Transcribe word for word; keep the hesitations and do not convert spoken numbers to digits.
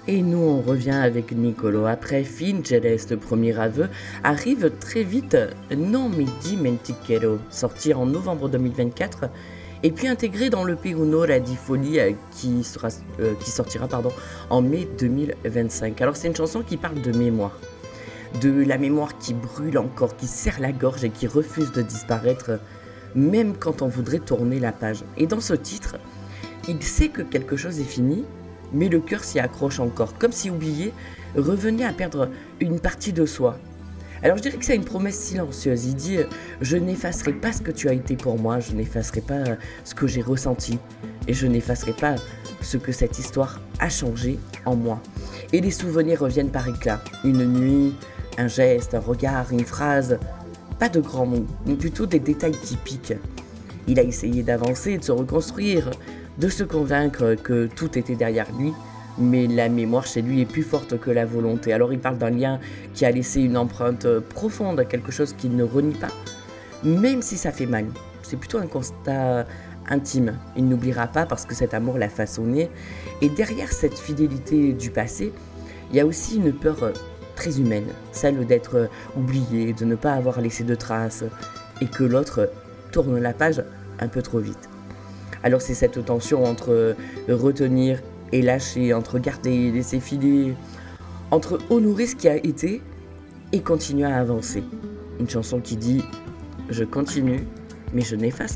Et nous, on revient avec Nicolo. Après Finch, le premier aveu, arrive très vite Non mi dimenticherò, sorti en novembre deux mille vingt-quatre, et puis intégré dans l'E P Un'ora di Follia qui, sera, euh, qui sortira pardon, en mai deux mille vingt-cinq. Alors c'est une chanson qui parle de mémoire, de la mémoire qui brûle encore, qui serre la gorge et qui refuse de disparaître, même quand on voudrait tourner la page. Et dans ce titre, il sait que quelque chose est fini, mais le cœur s'y accroche encore, comme si oublier revenait à perdre une partie de soi. Alors je dirais que c'est une promesse silencieuse. Il dit « Je n'effacerai pas ce que tu as été pour moi, je n'effacerai pas ce que j'ai ressenti, et je n'effacerai pas ce que cette histoire a changé en moi. » Et les souvenirs reviennent par éclats. Une nuit, un geste, un regard, une phrase, pas de grands mots, mais plutôt des détails typiques. Il a essayé d'avancer et de se reconstruire, de se convaincre que tout était derrière lui, mais la mémoire chez lui est plus forte que la volonté. Alors il parle d'un lien qui a laissé une empreinte profonde, quelque chose qu'il ne renie pas, même si ça fait mal. C'est plutôt un constat intime. Il n'oubliera pas parce que cet amour l'a façonné. Et derrière cette fidélité du passé, il y a aussi une peur très humaine, celle d'être oublié, de ne pas avoir laissé de traces, et que l'autre tourne la page un peu trop vite. Alors c'est cette tension entre retenir et lâcher, entre garder et laisser filer, entre honorer ce qui a été et continuer à avancer. Une chanson qui dit « Je continue, mais je n'efface pas ».